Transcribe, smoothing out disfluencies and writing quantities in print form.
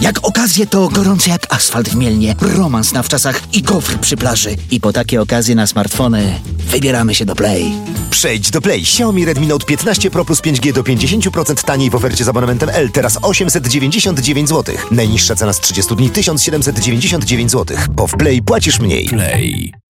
Jak okazje to gorące jak asfalt w Mielnie, romans na wczasach i gofr przy plaży. I po takie okazje na smartfony wybieramy się do Play. Przejdź do Play. Xiaomi Redmi Note 15 Pro plus 5G do 50% taniej w ofercie z abonamentem L. Teraz 899 zł. Najniższa cena z 30 dni 1799 zł. Bo w Play płacisz mniej. Play.